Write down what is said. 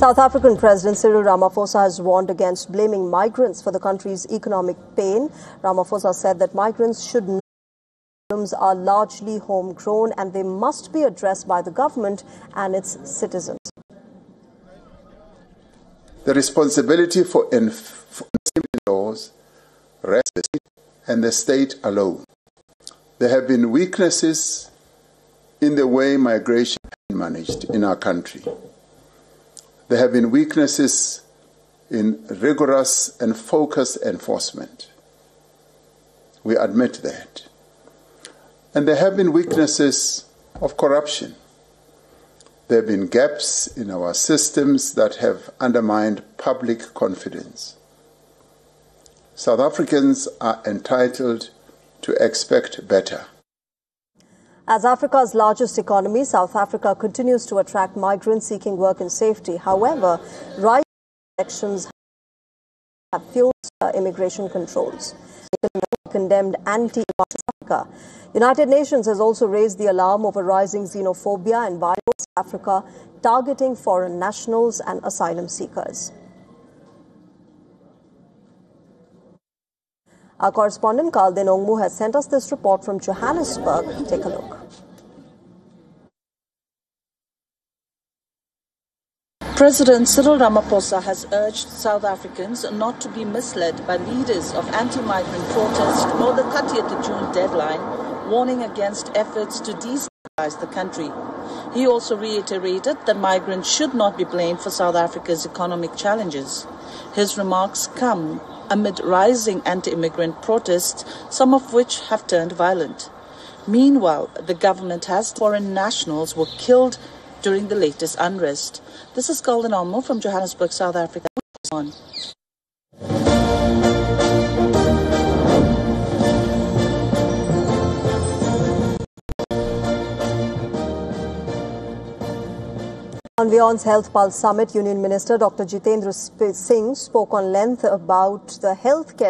South African President Cyril Ramaphosa has warned against blaming migrants for the country's economic pain. Ramaphosa said that migrants should know problems are largely homegrown and they must be addressed by the government and its citizens. The responsibility for enforcing laws rests with the state and the state alone. There have been weaknesses in the way migration has been managed in our country. There have been weaknesses in rigorous and focused enforcement. We admit that. And there have been weaknesses of corruption. There have been gaps in our systems that have undermined public confidence. South Africans are entitled to expect better. As Africa's largest economy, South Africa continues to attract migrants seeking work and safety. However, rising elections have fueled immigration controls. Condemned anti-South Africa. United Nations has also raised the alarm over rising xenophobia and violence in Africa, targeting foreign nationals and asylum seekers. Our correspondent Karl Denongmu has sent us this report from Johannesburg. Take a look. President Cyril Ramaphosa has urged South Africans not to be misled by leaders of anti-migrant protests or the 30th June deadline, warning against efforts to destabilize the country. He also reiterated that migrants should not be blamed for South Africa's economic challenges. His remarks come amid rising anti-immigrant protests, some of which have turned violent. Meanwhile, the government has foreign nationals were killed during the latest unrest. This is Karl Denongmu from Johannesburg, South Africa. On WION's Health Pulse Summit, Union Minister Dr. Jitendra Singh spoke on length about the healthcare